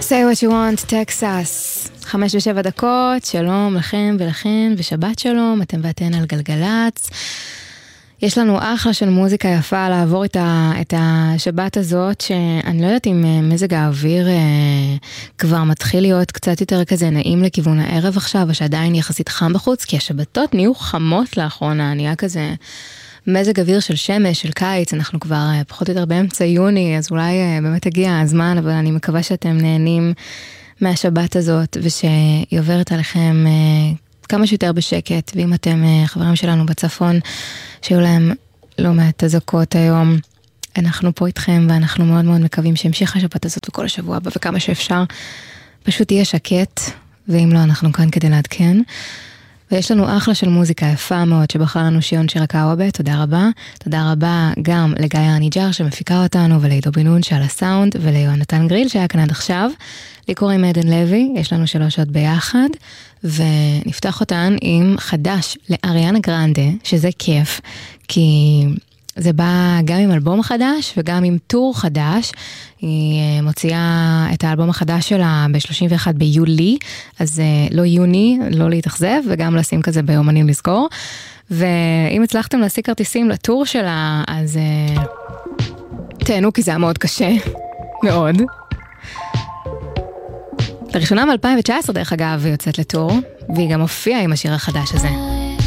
Say what you want, טקסס. 5:07, שלום לכם ולכן, ושבת שלום, אתם ואתן על גלגלץ. יש לנו אחלה של מוזיקה יפה לעבור את השבת הזאת, שאני לא יודעת אם מזג האוויר כבר מתחיל להיות קצת יותר כזה נעים לכיוון הערב עכשיו, או שעדיין יחסית חם בחוץ, כי השבתות נהיו חמות לאחרונה, נהיה כזה מזג אוויר של שמש, של קיץ, אנחנו כבר פחות או יותר באמצע יוני, אז אולי באמת הגיע הזמן, אבל אני מקווה שאתם נהנים מהשבת הזאת, ושהיא עוברת עליכם כמה שיותר בשקט, ואם אתם חברים שלנו בצפון, שיהיו להם לא מעט הזקות היום, אנחנו פה איתכם, ואנחנו מאוד מאוד מקווים שהמשיך השבת הזאת וכל השבוע הבא, וכמה שאפשר, פשוט יהיה שקט, ואם לא, אנחנו כאן כדי לעדכן. ויש לנו אחלה של מוזיקה יפה מאוד שבחר לנו שיון שירקאווה, תודה רבה. תודה רבה גם לגיא הניג'ר שמפיקה אותנו, ולעידו בן-נון שעל הסאונד, וליונתן גריל שהיה כאן עד עכשיו. לי קוראים עדן לוי, יש לנו 3 שעות ביחד, ונפתח אותן עם חדש לאריאנה גרנדה, שזה כיף, כי זה בא גם עם אלבום חדש וגם עם טור חדש. היא מוציאה את האלבום החדש שלה ב-31 ביולי, אז לא יוני, לא להתאכזב, וגם לשים כזה ביומנים לזכור. ואם הצלחתם להשיג כרטיסים לטור שלה, אז תהנו, כי זה היה מאוד קשה. מאוד. לראשונה מ-2019 דרך אגב, היא יוצאת לטור, והיא גם הופיעה עם השיר החדש הזה.